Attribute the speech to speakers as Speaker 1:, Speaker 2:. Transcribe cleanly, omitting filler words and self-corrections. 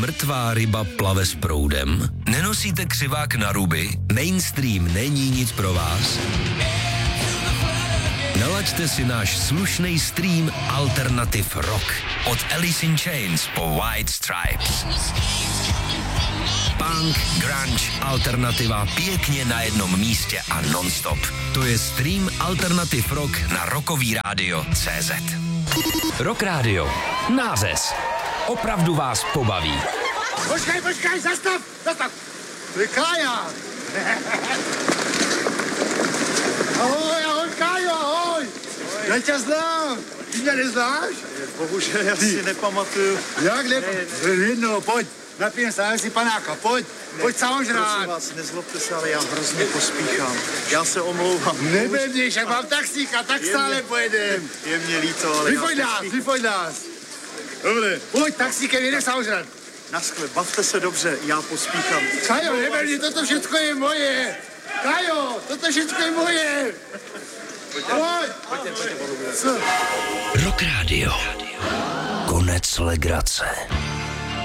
Speaker 1: mrtvá ryba plave s proudem? Nenosíte křivák na ruby? Mainstream není nic pro vás? Nalaďte si náš slušný stream Alternative Rock. Od Alice in Chains po White Stripes. Punk, grunge, alternativa pěkně na jednom místě a non-stop. To je stream Alternative Rock na Rockový rádio CZ. Rock Radio. Nářez. Opravdu vás pobaví.
Speaker 2: Počkej, zastav! To je Kája! Ahoj, Kájo, ahoj! Já tě znám! Ty mě neznáš?
Speaker 3: Bohužel, já si nepamatuju.
Speaker 2: Jak no, pojď, napijem se, si panáka, pojď samozřejmě rád.
Speaker 3: Prosím vás, nezlobte se, ale já hrozně pospíchám. Já se omlouvám.
Speaker 2: Nebevníš, jak mám taxíka, tak stále pojedem.
Speaker 3: Je mě líto, ale
Speaker 2: Vyfoď nás. Dobře, pojď taxíkem, jedeš samozřejmě.
Speaker 3: Naschle, bavte se dobře, já pospíchám.
Speaker 2: Kajo, nebevní, toto všechno je moje. Kajo, toto všechno je moje. Pojď.
Speaker 1: Rock Radio. Konec legrace.